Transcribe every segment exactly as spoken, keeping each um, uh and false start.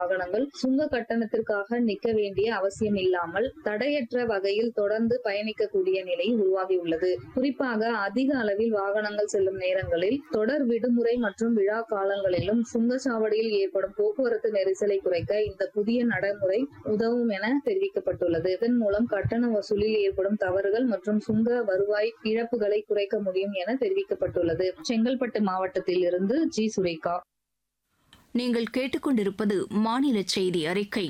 வாகனங்கள் சுங்க கட்டணத்திற்காக நிற்க வேண்டிய அவசியம் இல்லாமல் தடையற்ற வகையில் தொடர்ந்து பயணிக்கக்கூடிய நிலை உருவாகியுள்ளது. குறிப்பாக அதிக அளவில் வாகனங்கள் செல்லும் நேரங்களில், தொடர் விடுமுறை மற்றும் விழா காலங்களிலும் சுங்கச்சாவடியில் ஏற்படும் போக்குவரத்து நெரிசலை குறைக்க இந்த புதிய நடைமுறை உதவும் என தெரிவிக்கப்பட்டுள்ளது. இதன் மூலம் கட்டண வசூலில் ஏற்படும் தவறுகள் மற்றும் சுங்க வருவாய் இழப்புகளை குறைக்க முடியும் என தெரிவிக்கப்பட்டுள்ளது. செங்கல்பட்டு மாவட்டத்தில் இருந்து ஜி சுரேகா. நீங்கள் கேட்டுக்கொண்டிருப்பது மாநில செய்தி அறிக்கை.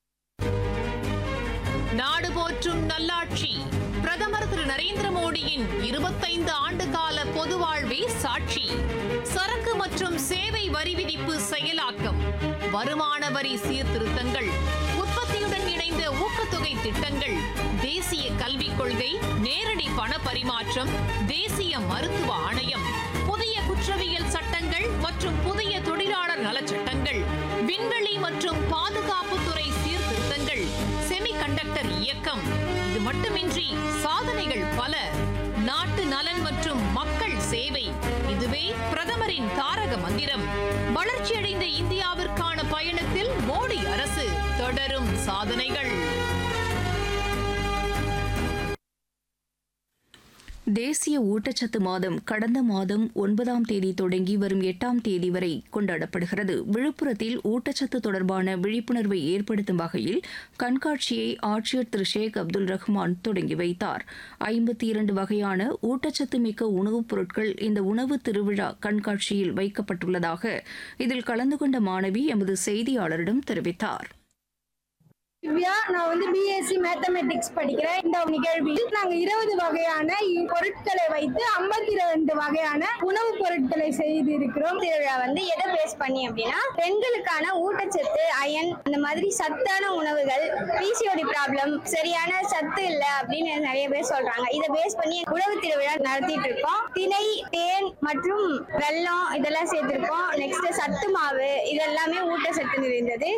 நாடு போற்றும் நல்லாட்சி பிரதமர் திரு நரேந்திர மோடியின் இருபத்தைந்து ஆண்டு கால பொது வாழ்வே சாட்சி. சரக்கு மற்றும் சேவை வரி விதிப்பு செயலாக்கம், வருமான வரி சீர்திருத்தங்கள், உற்பத்தியுடன் இணைந்த ஊக்கத்தொகை திட்டங்கள், தேசிய கல்விக் கொள்கை, நேரடி பண பரிமாற்றம், தேசிய மருத்துவ ஆணையம், புதிய குற்றவியல் சட்டங்கள் மற்றும் புதிய தொழிலாளர் நலச்சட்டங்கள், விண்வெளி மற்றும் பாதுகாப்புத்துறை சீர்திருத்தங்கள், செமிகண்டக்டர் இயக்கம். இது மட்டுமின்றி சாதனைகள் பல. நாட்டு நலன் மற்றும் மக்கள் சேவை, இதுவே பிரதமரின் தாரக மந்திரம். வளர்ச்சியடைந்த இந்தியாவிற்கான பயணத்தில் மோடி அரசு தொடரும் சாதனைகள். தேசிய ஊட்டச்சத்து மாதம் கடந்த மாதம் ஒன்பதாம் தேதி தொடங்கி வரும் எட்டாம் தேதி வரை கொண்டாடப்படுகிறது. விழுப்புரத்தில் ஊட்டச்சத்து தொடர்பான விழிப்புணர்வை ஏற்படுத்தும் வகையில் கண்காட்சியை ஆட்சியர் திரு ஷேக் அப்துல் ரஹ்மான் தொடங்கி வைத்தார். ஐம்பத்தி இரண்டு வகையான ஊட்டச்சத்து மிக்க உணவுப் பொருட்கள் இந்த உணவு திருவிழா கண்காட்சியில் வைக்கப்பட்டுள்ளதாக இதில் கலந்து கொண்ட மாணவி எமது செய்தியாளரிடம் தெரிவித்தார். திவ்யா, நான் வந்து பிஎஸ்சி மேத்தமெட்டிக்ஸ் படிக்கிறேன். இந்த நிகழ்வில் நாங்க இருபது வகையான பொருட்களை வைத்து ஐம்பத்தி ரெண்டு வகையான உணவுப் பொருட்களை செய்து இருக்கிறோம். திருவிழா வந்து எதை பேஸ் பண்ணி அப்படின்னா, பெண்களுக்கான ஊட்டச்சத்து, அயன், அந்த மாதிரி சத்தான உணவுகள், பிசிஓடி ப்ராப்ளம், சரியான சத்து இல்ல அப்படின்னு நிறைய பேர் சொல்றாங்க. இதை பேஸ் பண்ணி உணவு திருவிழா நடத்திட்டு இருக்கோம். திணை, தேன் மற்றும் வெல்லம் இதெல்லாம் சேர்த்திருக்கோம். நெக்ஸ்ட் சத்து மாவு, இதெல்லாமே ஊட்டச்சத்து நிறைந்தது.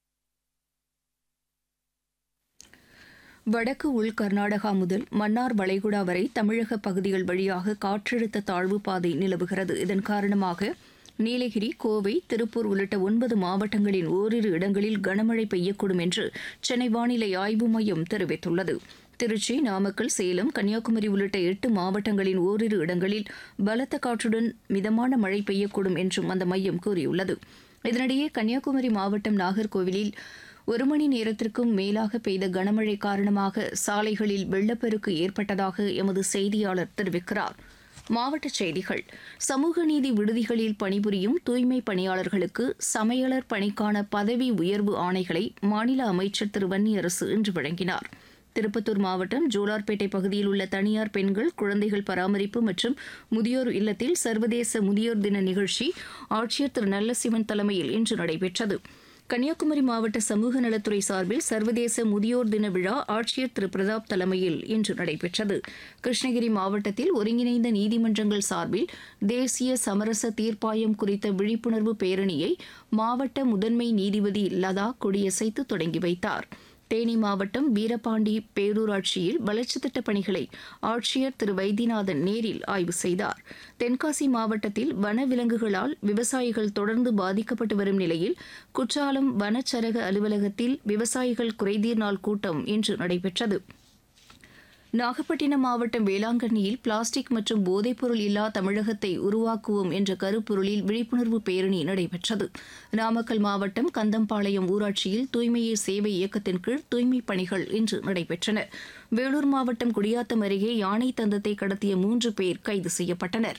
வடக்கு உள் கர்நாடகா முதல் மன்னார் வளைகுடா வரை தமிழக பகுதிகள் வழியாக காற்றழுத்த தாழ்வு பாதை நிலவுகிறது. இதன் காரணமாக நீலகிரி, கோவை, திருப்பூர் உள்ளிட்ட ஒன்பது மாவட்டங்களின் ஓரிரு இடங்களில் கனமழை பெய்யக்கூடும் என்று சென்னை வானிலை ஆய்வு மையம் தெரிவித்துள்ளது. திருச்சி, நாமக்கல், சேலம், கன்னியாகுமரி உள்ளிட்ட எட்டு மாவட்டங்களின் ஓரிரு இடங்களில் பலத்த காற்றுடன் மிதமான மழை பெய்யக்கூடும் என்றும் அந்த மையம் கூறியுள்ளது. இதனிடையே கன்னியாகுமரி மாவட்டம் நாகர்கோவிலில் ஒரு மணி நேரத்திற்கும் மேலாக பெய்த கனமழை காரணமாக சாலைகளில் வெள்ளப்பெருக்கு ஏற்பட்டதாக எமது செய்தியாளர் தெரிவிக்கிறார். மாவட்டச் செய்திகள். சமூக நீதி விடுதிகளில் பணிபுரியும் தூய்மை பணியாளர்களுக்கு சமையலர் பணிக்கான பதவி உயர்வு ஆணைகளை மாநில அமைச்சர் திரு வன்னியரசு இன்று வழங்கினார். திருப்பத்தூர் மாவட்டம் ஜோலார்பேட்டை பகுதியில் உள்ள தனியார் பெண்கள், குழந்தைகள் பராமரிப்பு மற்றும் முதியோர் இல்லத்தில் சர்வதேச முதியோர் தின நிகழ்ச்சி ஆட்சியர் திரு நல்லசிவன் தலைமையில் இன்று நடைபெற்றது. கன்னியாகுமரி மாவட்ட சமூக நலத்துறை சார்பில் சர்வதேச முதியோர் தின விழா ஆட்சியர் திரு பிரதாப் தலைமையில் இன்று நடைபெற்றது. கிருஷ்ணகிரி மாவட்டத்தில் ஒருங்கிணைந்த நீதிமன்றங்கள் சார்பில் தேசிய சமரச தீர்ப்பாயம் குறித்த விழிப்புணர்வு பேரணியை மாவட்ட முதன்மை நீதிபதி லதா கொடியசைத்து தொடங்கி வைத்தார். தேனி மாவட்டம் வீரபாண்டி பேரூராட்சியில் வளர்ச்சித் திட்டப் பணிகளை ஆட்சியர் திரு வைத்தியநாதன் நேரில் ஆய்வு செய்தார். தென்காசி மாவட்டத்தில் வனவிலங்குகளால் விவசாயிகள் தொடர்ந்து பாதிக்கப்பட்டு வரும் நிலையில் குற்றாலம் வனச்சரக அலுவலகத்தில் விவசாயிகள் குறைதீர் நாள் கூட்டம் இன்று நடைபெற்றது. நாகப்பட்டினம் மாவட்டம் வேளாங்கண்ணியில் பிளாஸ்டிக் மற்றும் போதைப்பொருள் இல்லா தமிழகத்தை உருவாக்குவோம் என்ற கருப்பொருளில் விழிப்புணர்வு பேரணி நடைபெற்றது. நாமக்கல் மாவட்டம் கந்தம்பாளையம் ஊராட்சியில் தூய்மையே சேவை இயக்கத்தின் கீழ் தூய்மைப் பணிகள் இன்று நடைபெற்றன. வேலூர் மாவட்டம் குடியாத்தம் அருகே யானை தந்தத்தை கடத்திய மூன்று பேர் கைது செய்யப்பட்டனர்.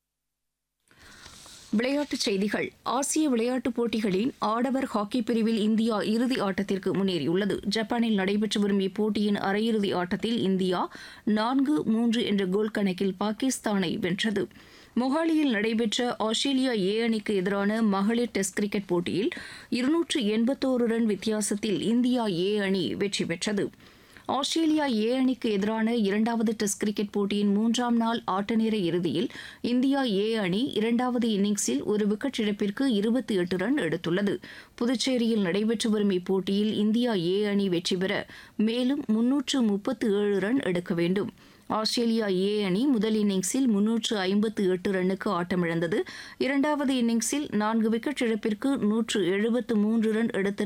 விளையாட்டுச் செய்திகள். ஆசிய விளையாட்டுப் போட்டிகளின் ஆடவர் ஹாக்கி பிரிவில் இந்தியா இறுதி ஆட்டத்திற்கு முன்னேறியுள்ளது. ஜப்பானில் நடைபெற்று வரும் இப்போட்டியின் அரையிறுதி ஆட்டத்தில் இந்தியா நான்கு மூன்று என்ற கோல் கணக்கில் பாகிஸ்தானை வென்றது. மொஹாலியில் நடைபெற்ற ஆஸ்திரேலியா ஏ அணிக்கு எதிரான மகளிர் டெஸ்ட் கிரிக்கெட் போட்டியில் இருநூற்று எண்பத்தோரு ரன் வித்தியாசத்தில் இந்தியா ஏ அணி வெற்றி பெற்றது. ஆஸ்திரேலியா ஏ அணிக்கு எதிரான இரண்டாவது டெஸ்ட் கிரிக்கெட் போட்டியின் மூன்றாம் நாள் ஆட்டநேர இறுதியில் இந்தியா ஏ அணி இரண்டாவது இன்னிங்ஸில் ஒரு விக்கெட் இழப்பிற்கு இருபத்தி எட்டு ரன் எடுத்துள்ளது. புதுச்சேரியில் நடைபெற்று வரும் இப்போட்டியில் இந்தியா ஏ அணி வெற்றி பெற மேலும் முன்னூற்று முப்பத்து ஏழு ரன் எடுக்க வேண்டும். ஆஸ்திரேலியா ஏ அணி முதல் இன்னிங்ஸில் முன்னூற்று ஐம்பத்து எட்டு ரன்னுக்கு ஆட்டமிழந்தது. இரண்டாவது இன்னிங்ஸில் நான்கு விக்கெட் இழப்பிற்கு நூற்று எழுபத்து மூன்று ரன் எடுத்திருந்த